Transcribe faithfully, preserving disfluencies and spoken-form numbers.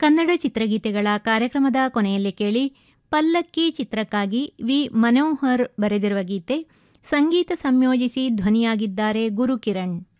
ಕನ್ನಡ ಚಿತ್ರಗೀತೆಗಳ ಕಾರ್ಯಕ್ರಮದ ಕೊನೆಯಲ್ಲಿ ಕೇಳಿ ಪಲ್ಲಕ್ಕಿ ಚಿತ್ರಕ್ಕಾಗಿ ವಿ ಮನೋಹರ್ ಬರೆದಿರುವ ಗೀತೆ. ಸಂಗೀತ ಸಂಯೋಜಿಸಿ ಧ್ವನಿಯಾಗಿದ್ದಾರೆ ಗುರುಕಿರಣ್.